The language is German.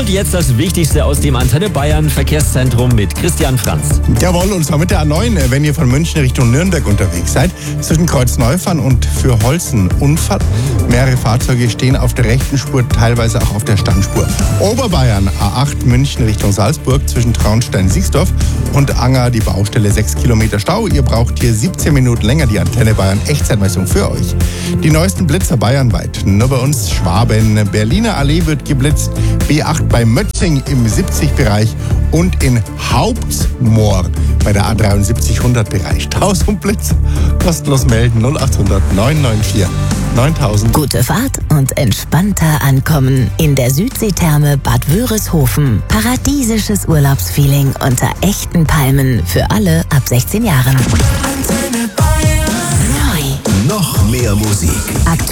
Und jetzt das Wichtigste aus dem Antenne Bayern Verkehrszentrum mit Christian Franz. Jawohl, und zwar mit der A9, wenn ihr von München Richtung Nürnberg unterwegs seid. Zwischen Kreuzneufahren und Fürholzen Unfall. Mehrere Fahrzeuge stehen auf der rechten Spur, teilweise auch auf der Standspur. Oberbayern, A8 München Richtung Salzburg, zwischen Traunstein-Siegsdorf und Anger die Baustelle, 6 Kilometer Stau. Ihr braucht hier 17 Minuten länger. Die Antenne Bayern Echtzeitmessung für euch. Die neuesten Blitzer bayernweit. Nur bei uns Schwaben. Berliner Allee wird geblitzt. B8 bei Mötzing im 70-Bereich und in Hauptmoor bei der A73-100-Bereich. 1000 Blitz. Kostenlos melden 0800 994 9000. Gute Fahrt und entspannter ankommen in der Südseetherme Bad Wörishofen. Paradiesisches Urlaubsfeeling unter echten Palmen für alle ab 16 Jahren. Noch mehr Musik. Aktuell